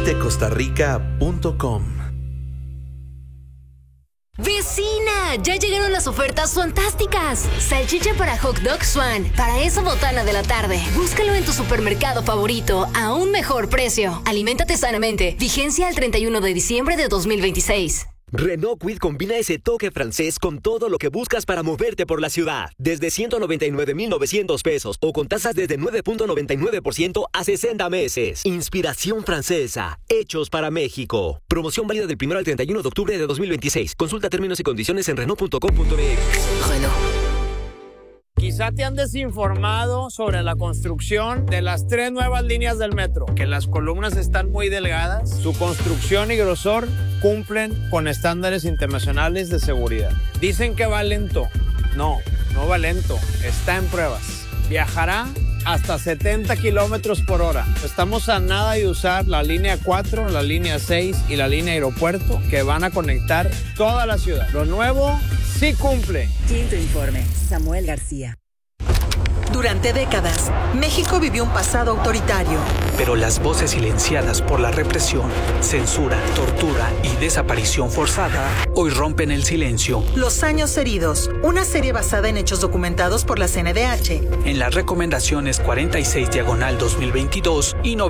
visitecostarrica.com. ¡Vecina! Ya llegaron las ofertas fantásticas. Salchicha para hot dog Swan, para esa botana de la tarde. Búscalo en tu supermercado favorito a un mejor precio. Aliméntate sanamente. Vigencia al 31 de diciembre de 2026. Renault Kwid combina ese toque francés con todo lo que buscas para moverte por la ciudad. Desde 199,900 pesos o con tasas desde 9.99% a 60 meses. Inspiración francesa. Hechos para México. Promoción válida del 1 al 31 de octubre de 2026. Consulta términos y condiciones en Renault.com.mx. Renault. Quizá te han desinformado sobre la construcción de las 3 nuevas líneas del metro, que las columnas están muy delgadas, su construcción y grosor cumplen con estándares internacionales de seguridad. Dicen que va lento. No va lento, está en pruebas. Viajará hasta 70 kilómetros por hora. Estamos a nada de usar la línea 4, la línea 6 y la línea aeropuerto, que van a conectar toda la ciudad. Lo nuevo sí cumple. Quinto informe, Samuel García. Durante décadas, México vivió un pasado autoritario. Pero las voces silenciadas por la represión, censura, tortura y desaparición forzada hoy rompen el silencio. Los años heridos, una serie basada en hechos documentados por la CNDH. En las recomendaciones 46/2022 y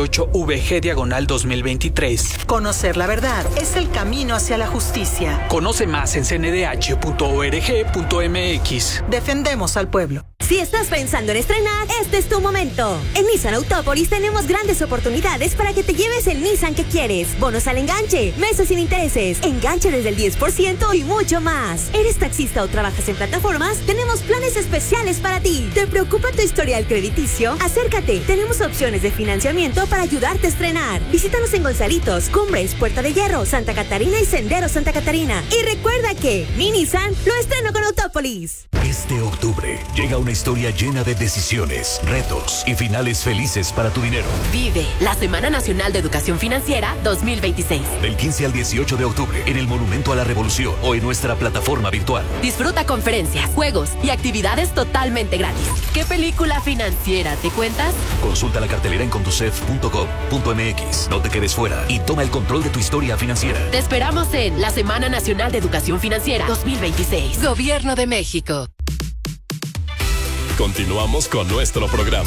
98/VG/2023. Conocer la verdad es el camino hacia la justicia. Conoce más en cndh.org.mx. Defendemos al pueblo. Si estás pensando en estrenar, este es tu momento. En Nissan Autópolis tenemos grandes oportunidades para que te lleves el Nissan que quieres. Bonos al enganche, meses sin intereses, enganche desde el 10% y mucho más. ¿Eres taxista o trabajas en plataformas? Tenemos planes especiales para ti. ¿Te preocupa tu historial crediticio? Acércate. Tenemos opciones de financiamiento para ayudarte a estrenar. Visítanos en Gonzalitos, Cumbres, Puerta de Hierro, Santa Catarina y Sendero Santa Catarina. Y recuerda que mi Nissan lo estreno con Autópolis. Este octubre llega una historia llena de decisiones, retos y finales felices para tu dinero. Vive la Semana Nacional de Educación Financiera 2026. Del 15 al 18 de octubre en el Monumento a la Revolución o en nuestra plataforma virtual. Disfruta conferencias, juegos y actividades totalmente gratis. ¿Qué película financiera te cuentas? Consulta la cartelera en conducef.gov.mx. No te quedes fuera y toma el control de tu historia financiera. Te esperamos en la Semana Nacional de Educación Financiera 2026. Gobierno de México. Continuamos con nuestro programa.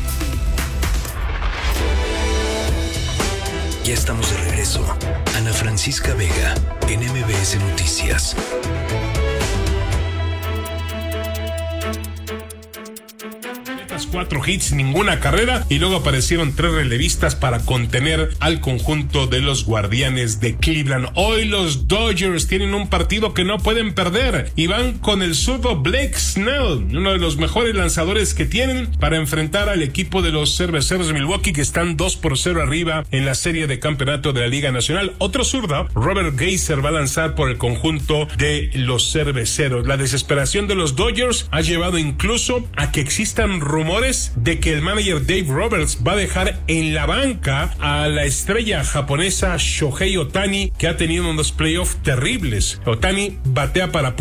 Ya estamos de regreso. Ana Francisca Vega, en MBS Noticias. 4 hits, ninguna carrera, y luego aparecieron 3 relevistas para contener al conjunto de los Guardianes de Cleveland. Hoy los Dodgers tienen un partido que no pueden perder y van con el zurdo Blake Snell, uno de los mejores lanzadores que tienen, para enfrentar al equipo de los Cerveceros de Milwaukee, que están 2-0 arriba en la serie de campeonato de la Liga Nacional. Otro zurdo, Robert Geiser, va a lanzar por el conjunto de los Cerveceros. La desesperación de los Dodgers ha llevado incluso a que existan rumores de que el manager Dave Roberts va a dejar en la banca a la estrella japonesa Shohei Ohtani, que ha tenido unos playoffs terribles. Ohtani batea para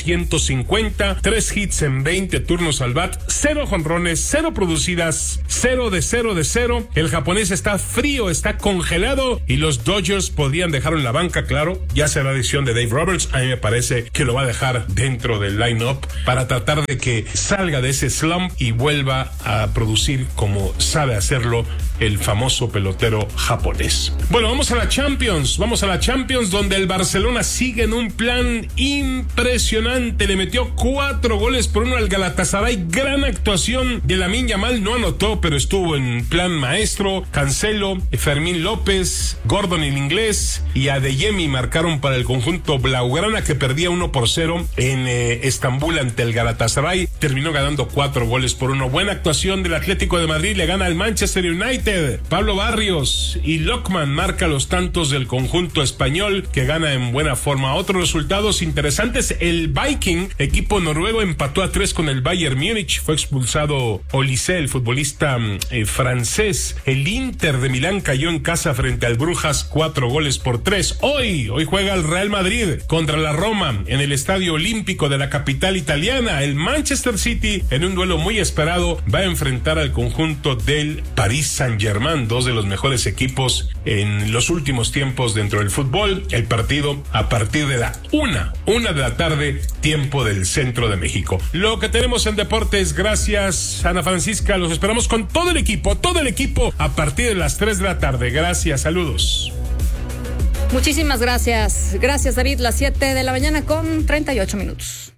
.150, 3 hits en 20 turnos al bat, 0 jonrones, 0 producidas, 0 de 0. El japonés está frío, está congelado, y los Dodgers podrían dejarlo en la banca. Claro, ya será la decisión de Dave Roberts. A mí me parece que lo va a dejar dentro del line-up para tratar de que salga de ese slump y vuelva a producir como sabe hacerlo el famoso pelotero japonés. Bueno, vamos a la Champions, donde el Barcelona sigue en un plan impresionante. Le metió 4-1 al Galatasaray. Gran actuación de Lamine Yamal, no anotó, pero estuvo en plan maestro. Cancelo, Fermín López, Gordon el inglés y Adeyemi marcaron para el conjunto blaugrana, que perdía 1-0 en Estambul ante el Galatasaray. Terminó ganando 4-1. Buena actuación del Atlético de Madrid, le gana al Manchester United. Pablo Barrios y Lockman marca los tantos del conjunto español, que gana en buena forma. Otros resultados interesantes: el Viking, equipo noruego, empató a 3 con el Bayern Múnich. Fue expulsado Olise, el futbolista francés. El Inter de Milán cayó en casa frente al Brujas 4-3. Hoy juega el Real Madrid contra la Roma en el Estadio Olímpico de la capital italiana. El Manchester City, en un duelo muy esperado, va a enfrentar al conjunto del Paris Saint-Germain. Saint-Germain, dos de los mejores equipos en los últimos tiempos dentro del fútbol. El partido a partir de la una de la tarde, tiempo del centro de México. Lo que tenemos en deportes, gracias Ana Francisca, los esperamos con todo el equipo a partir de las 3 de la tarde. Gracias, saludos. Muchísimas gracias. Gracias, David. Las 7 de la mañana con 38 minutos.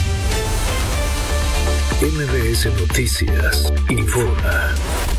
MBS Noticias informa.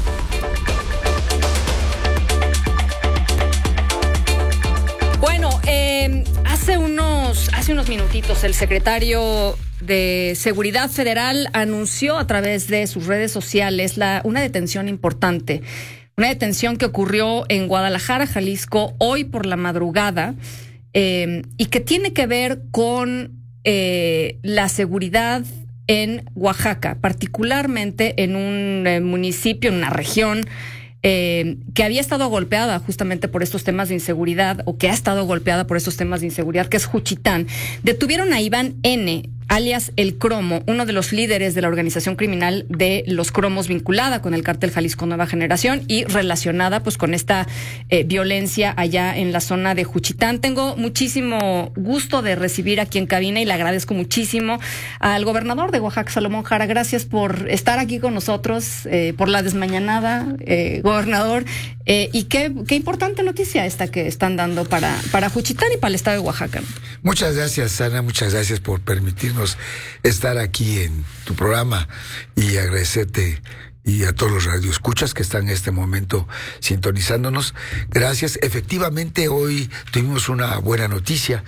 Bueno, hace unos minutitos el secretario de Seguridad Federal anunció a través de sus redes sociales una detención importante. Una detención que ocurrió en Guadalajara, Jalisco, hoy por la madrugada, y que tiene que ver con la seguridad en Oaxaca, particularmente en un municipio, en una región que había estado golpeada justamente por estos temas de inseguridad, o que ha estado golpeada por estos temas de inseguridad, que es Juchitán. Detuvieron a Iván N., alias El Cromo, uno de los líderes de la organización criminal de Los Cromos, vinculada con el cártel Jalisco Nueva Generación y relacionada pues con esta violencia allá en la zona de Juchitán. Tengo muchísimo gusto de recibir aquí en cabina y le agradezco muchísimo al gobernador de Oaxaca, Salomón Jara. Gracias por estar aquí con nosotros, por la desmañanada, gobernador. Y qué importante noticia esta que están dando para Juchitán y para el estado de Oaxaca. Muchas gracias, Ana, muchas gracias por permitirnos estar aquí en tu programa y agradecerte y a todos los radioescuchas que están en este momento sintonizándonos. Gracias. Efectivamente, hoy tuvimos una buena noticia.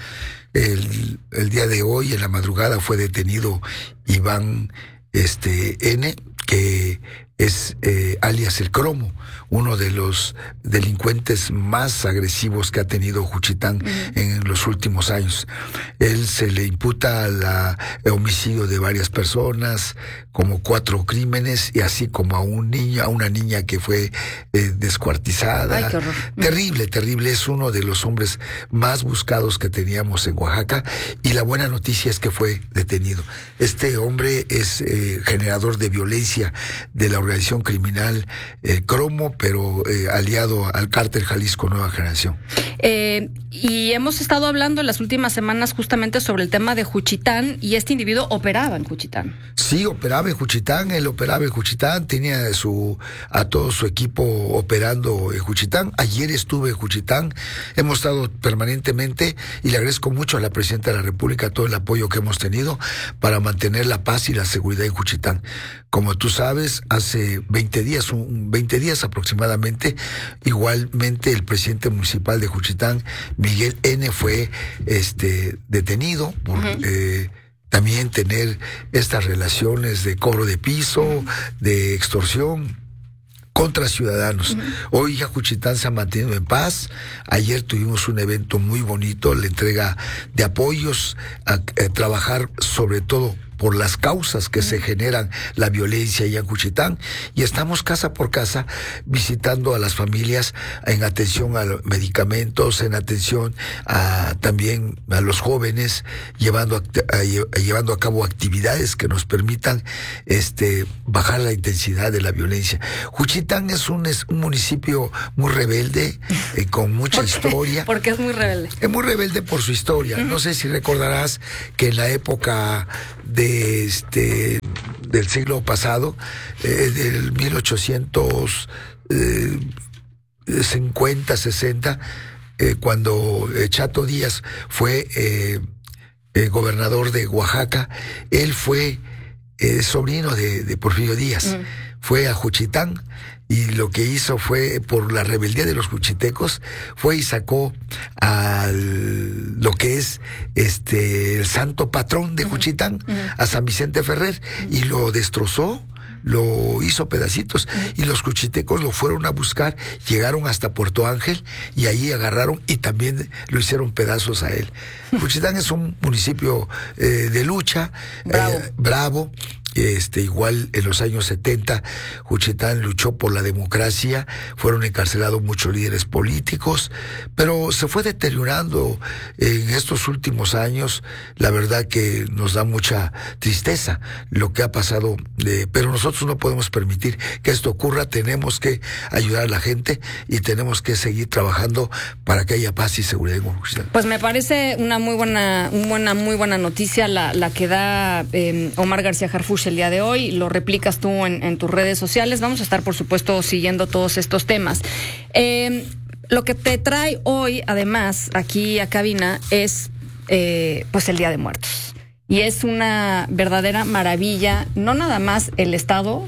El día de hoy, en la madrugada, fue detenido Iván N., que es alias El Cromo, uno de los delincuentes más agresivos que ha tenido Juchitán en los últimos años. Él se le imputa el homicidio de varias personas, como 4 crímenes, y así como a una niña que fue descuartizada. Ay, qué horror. Terrible. Es uno de los hombres más buscados que teníamos en Oaxaca, y la buena noticia es que fue detenido. Este hombre es generador de violencia de la organización criminal Cromo, pero aliado al cártel Jalisco Nueva Generación. Y hemos estado hablando en las últimas semanas justamente sobre el tema de Juchitán, y este individuo operaba en Juchitán. Sí, operaba en Juchitán, él operaba en Juchitán, tenía a todo su equipo operando en Juchitán. Ayer estuve en Juchitán, hemos estado permanentemente, y le agradezco mucho a la Presidenta de la República todo el apoyo que hemos tenido para mantener la paz y la seguridad en Juchitán. Como tú sabes, hace 20 días aproximadamente, igualmente el presidente municipal de Juchitán, Miguel N., fue detenido por también tener estas relaciones de cobro de piso, de extorsión contra ciudadanos. Hoy ya Juchitán se ha mantenido en paz. Ayer tuvimos un evento muy bonito, la entrega de apoyos a trabajar sobre todo por las causas que se generan la violencia allá en Juchitán, y estamos casa por casa visitando a las familias en atención a los medicamentos, en atención también a los jóvenes, llevando a cabo actividades que nos permitan bajar la intensidad de la violencia. Juchitán es un municipio muy rebelde, con mucha historia. ¿Por qué es muy rebelde? Es muy rebelde por su historia. No sé si recordarás que en la época del siglo pasado, del 1850, 60, cuando Chato Díaz fue gobernador de Oaxaca, él fue sobrino de Porfirio Díaz. Fue a Juchitán, y lo que hizo fue, por la rebeldía de los juchitecos, fue y sacó lo que es el santo patrón de Juchitán, a San Vicente Ferrer, y lo destrozó, lo hizo pedacitos, y los juchitecos lo fueron a buscar, llegaron hasta Puerto Ángel, y ahí agarraron y también lo hicieron pedazos a él. Juchitán es un municipio de lucha, bravo, Igual en los años 70, Juchitán luchó por la democracia, fueron encarcelados muchos líderes políticos, pero se fue deteriorando en estos últimos años. La verdad que nos da mucha tristeza lo que ha pasado, pero nosotros no podemos permitir que esto ocurra. Tenemos que ayudar a la gente y tenemos que seguir trabajando para que haya paz y seguridad en Juchitán. Pues me parece una muy buena noticia la que da Omar García Harfuch el día de hoy. Lo replicas tú en tus redes sociales. Vamos a estar, por supuesto, siguiendo todos estos temas. Lo que te trae hoy, además, aquí a cabina, es pues el Día de Muertos. Y es una verdadera maravilla, no nada más el Estado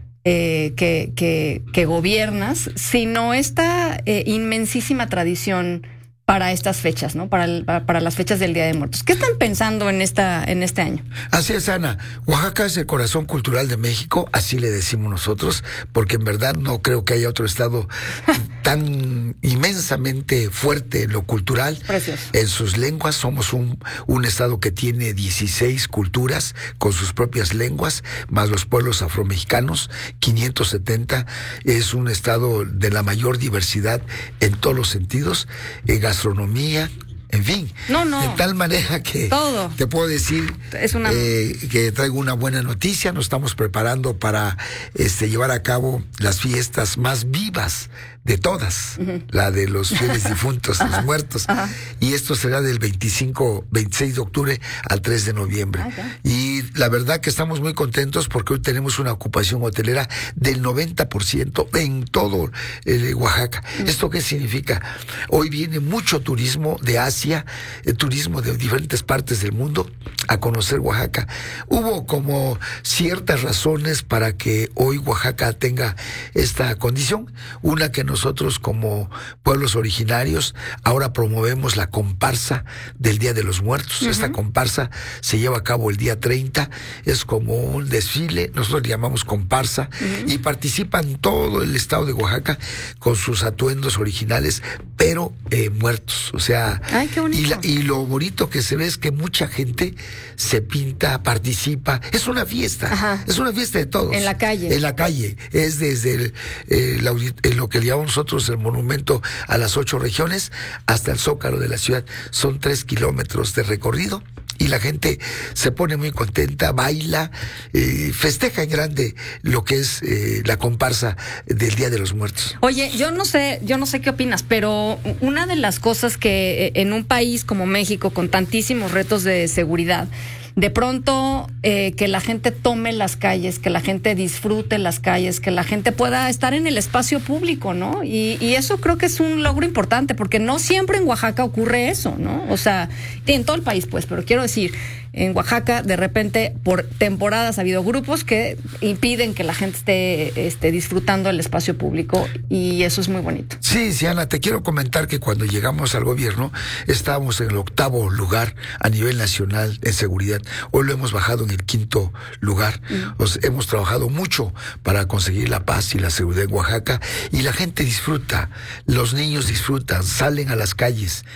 que gobiernas, sino esta inmensísima tradición para estas fechas, ¿no? Para las fechas del Día de Muertos. ¿Qué están pensando en este año? Así es, Ana. Oaxaca es el corazón cultural de México, así le decimos nosotros, porque en verdad no creo que haya otro estado tan inmensamente fuerte en lo cultural. Precioso. En sus lenguas somos un estado que tiene 16 culturas con sus propias lenguas, más los pueblos afromexicanos, 570. Es un estado de la mayor diversidad en todos los sentidos, gastronomía, en fin, de tal manera que todo. Te puedo decir que traigo una buena noticia. Nos estamos preparando para llevar a cabo las fiestas más vivas de todas, la de los fieles difuntos, los muertos, y esto será del 26 de octubre al 3 de noviembre. Y la verdad que estamos muy contentos porque hoy tenemos una ocupación hotelera del 90% en todo Oaxaca. ¿Esto qué significa? Hoy viene mucho turismo de Asia, turismo de diferentes partes del mundo a conocer Oaxaca. Hubo como ciertas razones para que hoy Oaxaca tenga esta condición. Una, que nosotros como pueblos originarios ahora promovemos la comparsa del Día de los Muertos. Esta comparsa se lleva a cabo el día 30, es como un desfile, nosotros le llamamos comparsa, y participan todo el estado de Oaxaca con sus atuendos originales, pero muertos. O sea, ¡ay, qué bonito! Y lo bonito que se ve es que mucha gente se pinta, participa. Es una fiesta, es una fiesta de todos. En la calle. En la calle. Es desde lo que le llamamos nosotros el monumento a las 8 regiones hasta el Zócalo de la ciudad. Son 3 kilómetros de recorrido. Y la gente se pone muy contenta, baila, festeja en grande lo que es la comparsa del Día de los Muertos. Oye, yo no sé qué opinas, pero una de las cosas que en un país como México, con tantísimos retos de seguridad, de pronto que la gente tome las calles, que la gente disfrute las calles, que la gente pueda estar en el espacio público, ¿no? Y eso creo que es un logro importante, porque no siempre en Oaxaca ocurre eso, ¿no? O sea, en todo el país, pues, pero quiero decir, en Oaxaca, de repente, por temporadas ha habido grupos que impiden que la gente esté disfrutando el espacio público, y eso es muy bonito. Sí, Ana, te quiero comentar que cuando llegamos al gobierno, estábamos en el 8º lugar a nivel nacional en seguridad. Hoy lo hemos bajado en el 5º lugar. Hemos trabajado mucho para conseguir la paz y la seguridad en Oaxaca, y la gente disfruta, los niños disfrutan, salen a las calles.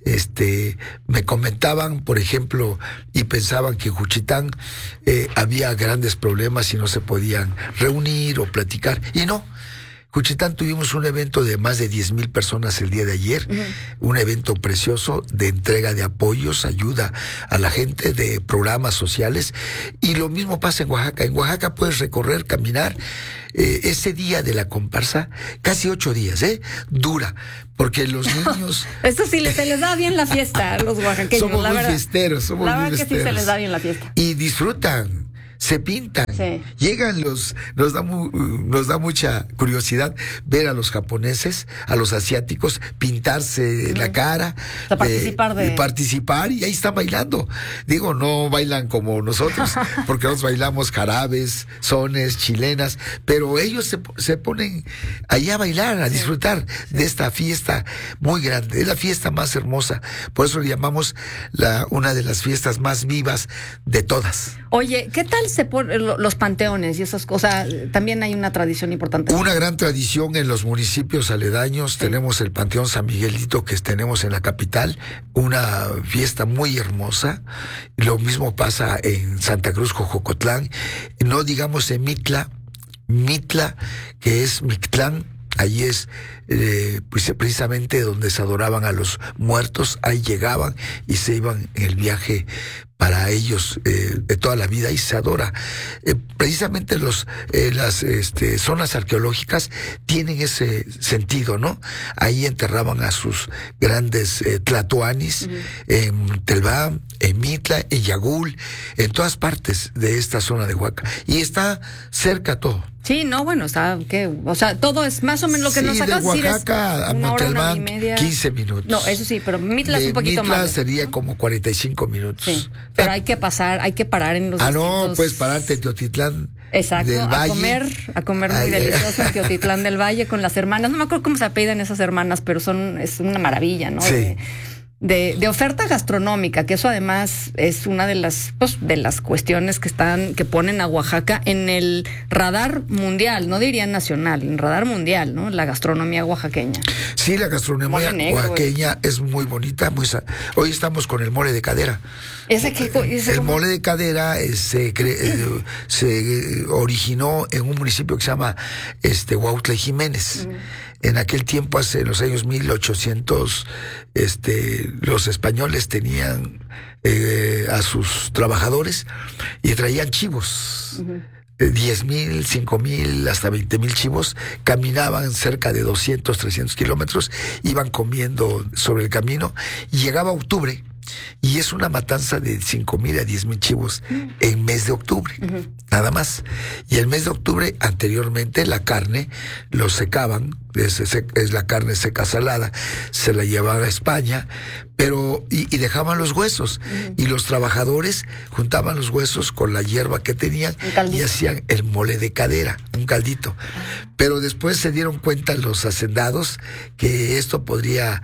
Me comentaban, por ejemplo, y pensaban que en Juchitán había grandes problemas y no se podían reunir o platicar, y no. Juchitán tuvimos un evento de más de 10,000 personas el día de ayer, un evento precioso de entrega de apoyos, ayuda a la gente, de programas sociales, y lo mismo pasa en Oaxaca. En Oaxaca puedes recorrer, caminar, ese día de la comparsa, casi 8 días, dura, porque los niños... Esto sí, se les da bien la fiesta a los oaxaqueños, somos la muy verdad. fiesteros, somos muy fiesteros. La verdad que sí se les da bien la fiesta. Y disfrutan. Se pintan, llegan nos da mucha curiosidad ver a los japoneses, a los asiáticos pintarse la cara, participar, y ahí están bailando. Digo, no bailan como nosotros, porque nosotros bailamos jarabes, sones, chilenas, pero ellos se ponen ahí a bailar, a disfrutar de esta fiesta muy grande. Es la fiesta más hermosa, por eso le llamamos una de las fiestas más vivas de todas. Oye, ¿qué tal se pone los panteones y esas cosas? También hay una tradición importante. Una gran tradición en los municipios aledaños. Sí. Tenemos el Panteón San Miguelito que tenemos en la capital, una fiesta muy hermosa. Lo mismo pasa en Santa Cruz, Jojocotlán, no digamos en Mitla, que es Mictlán. Allí es pues precisamente donde se adoraban a los muertos. Ahí llegaban y se iban en el viaje para ellos de toda la vida, y se adora. Precisamente las zonas arqueológicas tienen ese sentido, ¿no? Ahí enterraban a sus grandes tlatoanis, en Telbán, en Mitla, en Yagul, en todas partes de esta zona de Oaxaca. Y está cerca todo. Sí, no, bueno, está, ¿qué? O sea, todo es más o menos lo que nos acabas de decir. De Oaxaca a Montalbán, 15 minutos. No, eso sí, pero Mitla es un poquito más. Mitla sería como 45 minutos. Sí, pero hay que parar en los no, puedes pararte en Teotitlán. Exacto, del Valle. a comer muy delicioso en Teotitlán del Valle con las hermanas. No me acuerdo cómo se apellidan esas hermanas, pero es una maravilla, ¿no? Sí. De oferta gastronómica, que eso además es una de las cuestiones que ponen a Oaxaca en el radar mundial, no diría nacional, en radar mundial, ¿no? La gastronomía oaxaqueña. Sí, la gastronomía oaxaqueña es muy bonita, hoy estamos con el mole de cadera. El mole de cadera se originó en un municipio que se llama Huautla y Jiménez. En aquel tiempo, en los años 1800, los españoles tenían a sus trabajadores y traían chivos. 10,000, 5,000, hasta 20,000 chivos, caminaban cerca de 200, 300 kilómetros, iban comiendo sobre el camino, y llegaba octubre, y es una matanza de 5,000 a 10,000 chivos en mes de octubre, nada más. Y el mes de octubre, anteriormente, la carne lo secaban, es la carne seca salada, se la llevaban a España, pero y dejaban los huesos, y los trabajadores juntaban los huesos con la hierba que tenían y hacían el mole de cadera, un caldito. Pero después se dieron cuenta los hacendados que esto podría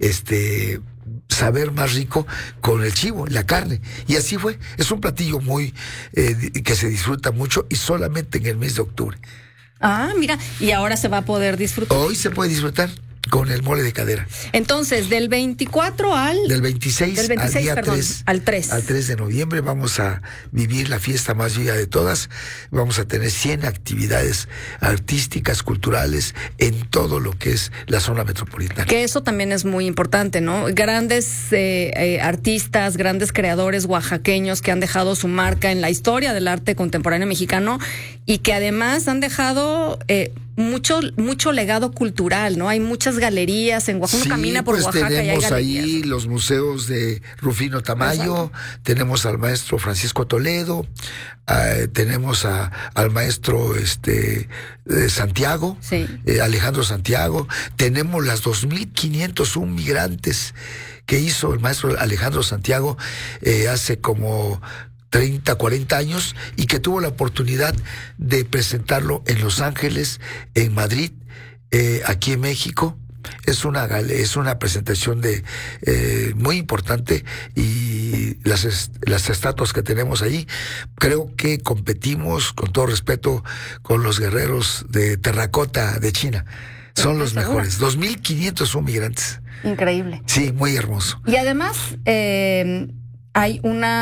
saber más rico con el chivo, la carne, y así fue. Es un platillo muy que se disfruta mucho, y solamente en el mes de octubre. Ah, mira, y ahora se va a poder disfrutar. Hoy se puede disfrutar con el mole de cadera. Entonces, del 24 Del 26 al día 3. Al 3. Al 3 de noviembre vamos a vivir la fiesta más bella de todas. Vamos a tener 100 actividades artísticas, culturales, en todo lo que es la zona metropolitana. Que eso también es muy importante, ¿no? Grandes artistas, grandes creadores oaxaqueños que han dejado su marca en la historia del arte contemporáneo mexicano, y que además han dejado mucho legado cultural, ¿no? Hay muchas galerías en Oaxaca. Uno camina por Oaxaca y hay tenemos galerías. Ahí los museos de Rufino Tamayo. Exacto. Tenemos al maestro Francisco Toledo, tenemos al maestro Santiago, sí. Alejandro Santiago. Tenemos las 2,501 migrantes que hizo el maestro Alejandro Santiago hace como 30, 40 años, y que tuvo la oportunidad de presentarlo en Los Ángeles, en Madrid, aquí en México. Es una presentación muy importante, y las estatuas que tenemos allí, creo que competimos, con todo respeto, con los guerreros de terracota de China. Son los mejores. 2,501 migrantes. Increíble. Sí, muy hermoso. Y además hay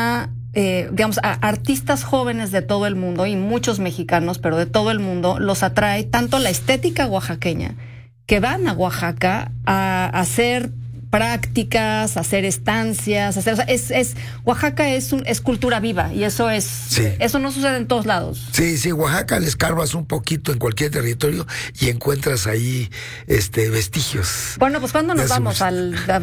artistas jóvenes de todo el mundo, y muchos mexicanos, pero de todo el mundo, los atrae tanto la estética oaxaqueña, que van a Oaxaca a hacer prácticas, hacer estancias, Oaxaca es cultura viva, y eso no sucede en todos lados. Sí, Oaxaca le escarbas un poquito en cualquier territorio y encuentras ahí vestigios. Bueno, pues ¿cuándo nos vamos ya,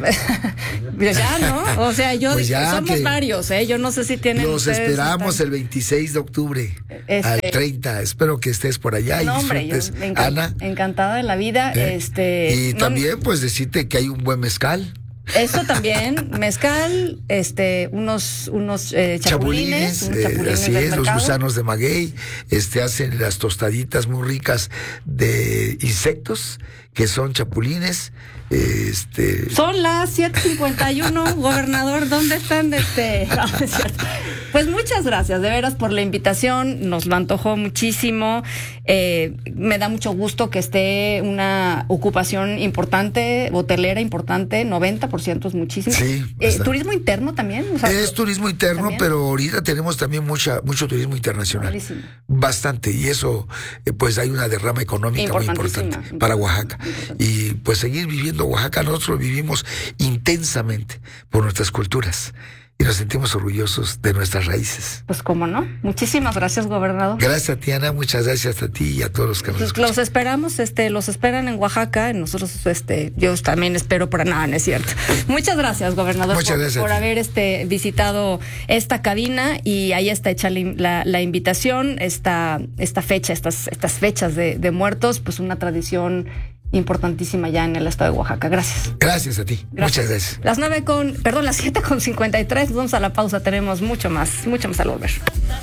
¿no? O sea, pues somos varios, yo no sé si tienen. Los esperamos el 26 de octubre al 30. Espero que estés por allá. No, y hombre, Ana. Encantada de la vida. Y también pues decirte que hay un buen mezcal. Eso también, mezcal, unos chapulines. Así es, los gusanos de maguey, hacen las tostaditas muy ricas de insectos que son chapulines. Son las 7:51, gobernador, ¿dónde están? Pues muchas gracias, de veras, por la invitación, nos lo antojó muchísimo, me da mucho gusto que esté una ocupación importante, hotelera importante, 90% es muchísimo. Sí, ¿turismo interno también? O sea, es turismo interno, ¿también? Pero ahorita tenemos también mucho turismo internacional. Buenísimo. Bastante, y eso, pues hay una derrama económica muy importante para Oaxaca. Y pues seguir viviendo Oaxaca, nosotros vivimos intensamente por nuestras culturas y nos sentimos orgullosos de nuestras raíces. Pues cómo no. Muchísimas gracias, gobernador. Gracias, Tiana, muchas gracias a ti y a todos los que nos escuchan. Los esperamos, los esperan en Oaxaca, nosotros, yo también espero para nada, no es cierto. Muchas gracias, gobernador, muchas gracias por haber visitado esta cabina, y ahí está hecha la invitación, esta fecha, estas fechas de muertos, pues una tradición importantísima ya en el estado de Oaxaca. Gracias. Gracias a ti. Muchas gracias. Las 7:53, nos vamos a la pausa, tenemos mucho más al volver.